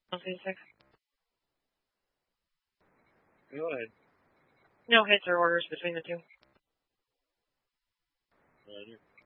126. Go ahead. No hits or orders between the two. Roger.